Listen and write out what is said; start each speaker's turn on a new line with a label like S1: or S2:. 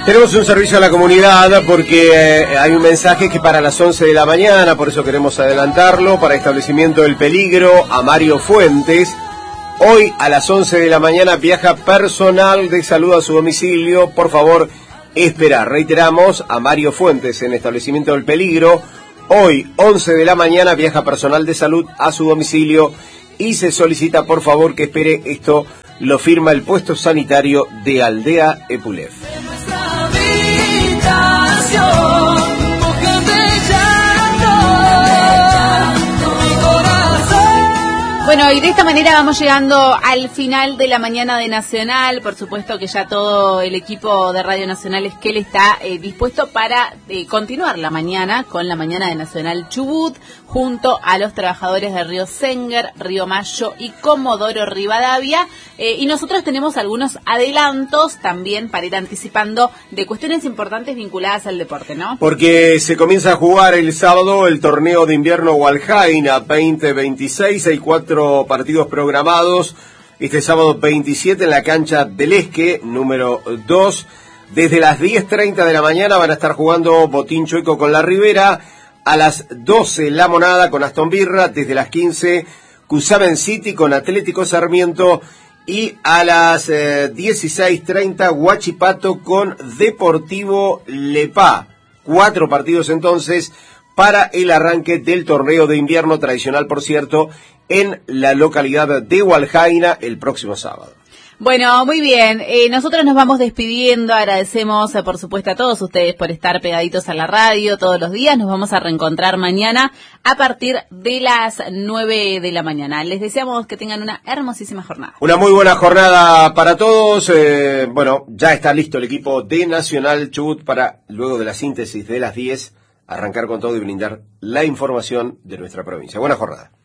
S1: Tenemos un servicio a la comunidad porque hay un mensaje que para las 11 de la mañana, por eso queremos adelantarlo, para establecimiento del peligro a Mario Fuentes. Hoy a las 11 de la mañana viaja personal de salud a su domicilio. Por favor, esperar. Reiteramos, a Mario Fuentes en establecimiento del peligro. Hoy, 11 de la mañana, viaja personal de salud a su domicilio y se solicita, por favor, que espere. Esto lo firma el puesto sanitario de Aldea Epulef.
S2: Bueno, y de esta manera vamos llegando al final de la mañana de Nacional. Por supuesto que ya todo el equipo de Radio Nacional Esquel está dispuesto para continuar la mañana con la mañana de Nacional Chubut, junto a los trabajadores de Río Senguer, Río Mayo y Comodoro Rivadavia. Y nosotros tenemos algunos adelantos también para ir anticipando de cuestiones importantes vinculadas al deporte, ¿no?
S1: Porque se comienza a jugar el sábado el torneo de invierno Hualjaina 2026. Hay 4 partidos programados. Este sábado 27 en la cancha del Esque, número 2. Desde las 10:30 de la mañana van a estar jugando Botín Chueco con La Ribera. A las 12 La Monada con Aston Birra. Desde las 15 Cusamen City con Atlético Sarmiento. Y a las 16:30 Huachipato con Deportivo Lepá. 4 partidos entonces para el arranque del torneo de invierno tradicional, por cierto, en la localidad de Hualjaina el próximo sábado.
S2: Bueno, muy bien. Nosotros nos vamos despidiendo. Agradecemos, por supuesto, a todos ustedes por estar pegaditos a la radio todos los días. Nos vamos a reencontrar mañana a partir de las 9 de la mañana. Les deseamos que tengan una hermosísima jornada.
S1: Una muy buena jornada para todos. Bueno, ya está listo el equipo de Nacional Chubut para, luego de la síntesis de las 10, arrancar con todo y brindar la información de nuestra provincia. Buena jornada.